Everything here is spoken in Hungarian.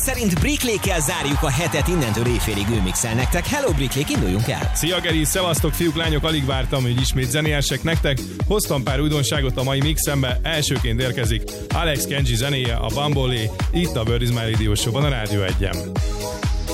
Szerint Bricklékkel zárjuk a hetet, innentől éjfélig ő mixel nektek. Hello Bricklék, induljunk el! Szia Geri, szevasztok fiúk, lányok, alig vártam, hogy ismét zenélyesek nektek. Hoztam pár újdonságot a mai mixembe, elsőként érkezik Alex Kenji zenéje, a Bambolé, itt a Bird is My Radio Show-ban, a Rádió 1-en.